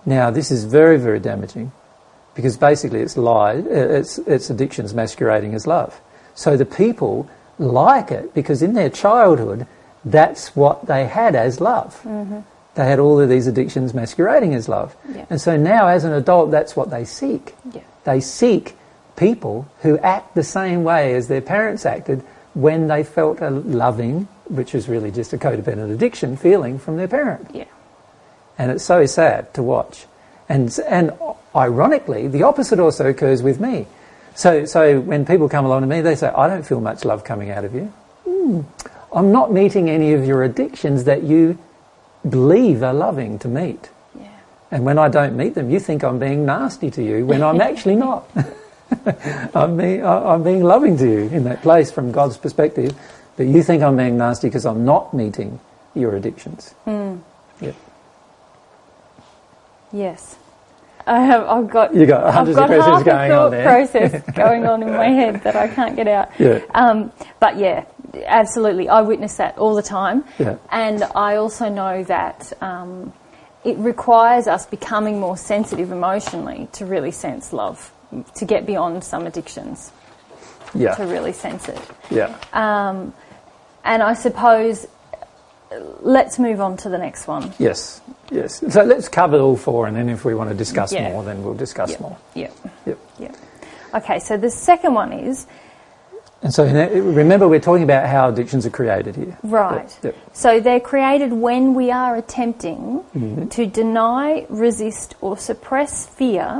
Now, this is very, very damaging because basically it's addictions masquerading as love. So the people like it because in their childhood, that's what they had as love. Mm-hmm. They had all of these addictions masquerading as love. Yeah. And so now as an adult, that's what they seek. Yeah. They seek people who act the same way as their parents acted when they felt a loving, which is really just a codependent addiction, feeling from their parent. Yeah. And it's so sad to watch. And ironically, the opposite also occurs with me. So when people come along to me, they say, I don't feel much love coming out of you. I'm not meeting any of your addictions that you believe are loving to meet. Yeah. And when I don't meet them, you think I'm being nasty to you when I'm actually not. I'm being loving to you in that place from God's perspective, but you think I'm being nasty because I'm not meeting your addictions. Yeah. Yes. I've got hundreds of questions going on there. process going on in my head that I can't get out. Yeah. But yeah, absolutely. I witness that all the time. Yeah. And I also know that it requires us becoming more sensitive emotionally to really sense love, to get beyond some addictions. Yeah. To really sense it. Yeah. And I suppose let's move on to the next one. Yes. Yes. So let's cover all four, and then if we want to discuss Yeah. more, then we'll discuss more. Yeah. Yep. Yeah. Okay, so the second one is... And so remember, we're talking about how addictions are created here. Right. Yep. So they're created when we are attempting Mm-hmm. to deny, resist or suppress fear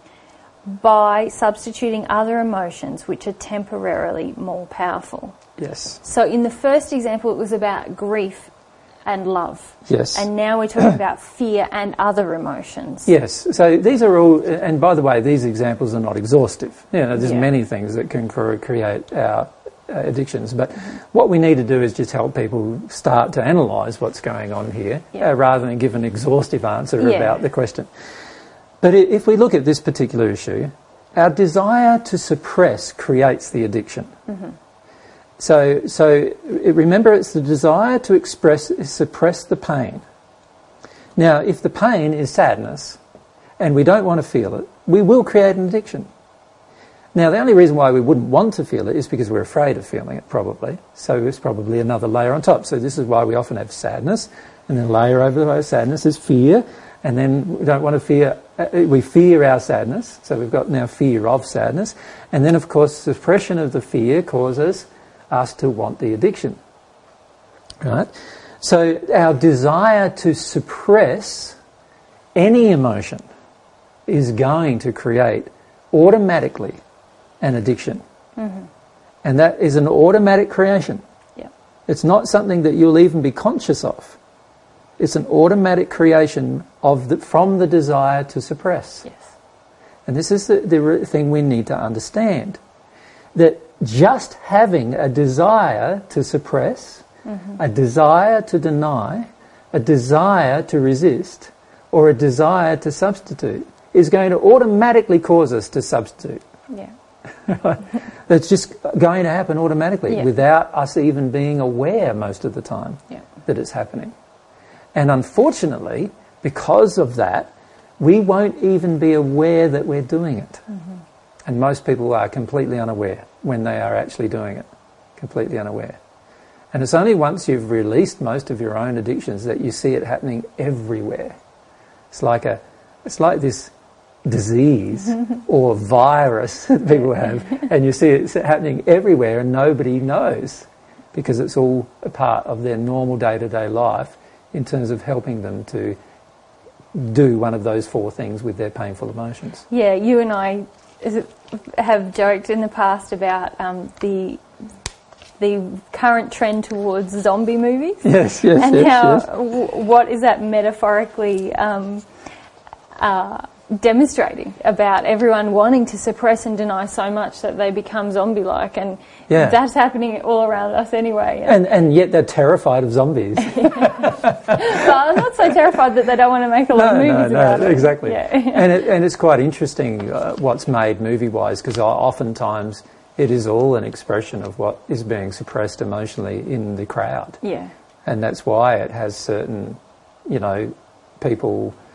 by substituting other emotions which are temporarily more powerful. Yes. So in the first example, it was about grief and love. Yes. And now we're talking about fear and other emotions. Yes. So these are all, and by the way, these examples are not exhaustive. There's Yeah. many things that can create our addictions, but what we need to do is just help people start to analyse what's going on here, rather than give an exhaustive answer about the question. But if we look at this particular issue, our desire to suppress creates the addiction. Mm-hmm. So remember, it's the desire to suppress the pain. Now, if the pain is sadness and we don't want to feel it, we will create an addiction. Now, the only reason why we wouldn't want to feel it is because we're afraid of feeling it, probably. So it's probably another layer on top. So this is why we often have sadness, and then layer over the sadness is fear, and then we don't want to fear, we fear our sadness, so we've got now fear of sadness, and then, of course, suppression of the fear causes us to want the addiction, right? So our desire to suppress any emotion is going to create automatically an addiction. Mm-hmm. And that is an automatic creation. Yeah. It's not something that you'll even be conscious of. It's an automatic creation from the desire to suppress. Yes. And this is the thing we need to understand. That just having a desire to suppress, a desire to deny, a desire to resist, or a desire to substitute is going to automatically cause us to substitute. Yeah. That's just going to happen automatically without us even being aware most of the time that it's happening. And unfortunately, because of that, we won't even be aware that we're doing it. Mm-hmm. And most people are completely unaware when they are actually doing it. Completely unaware. And it's only once you've released most of your own addictions that you see it happening everywhere. It's like this disease or virus that people have, and you see it happening everywhere and nobody knows, because it's all a part of their normal day-to-day life in terms of helping them to do one of those four things with their painful emotions. Yeah, you and I have joked in the past about the current trend towards zombie movies. Yes, and how what is that metaphorically demonstrating about everyone wanting to suppress and deny so much that they become zombie-like, and that's happening all around us anyway. And yet they're terrified of zombies. Well, I'm not so terrified that they don't want to make a lot of movies about it. Exactly. Yeah. And it's quite interesting what's made movie-wise, because oftentimes it is all an expression of what is being suppressed emotionally in the crowd. Yeah. And that's why it has certain, people